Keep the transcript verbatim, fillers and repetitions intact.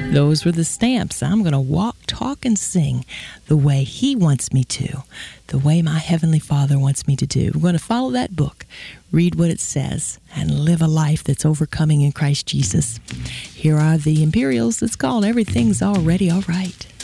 Those were the Stamps. I'm going to walk, talk, and sing the way He wants me to, the way my Heavenly Father wants me to do. We're going to follow that book, read what it says, and live a life that's overcoming in Christ Jesus. Here are the Imperials. It's called Everything's Already All Right.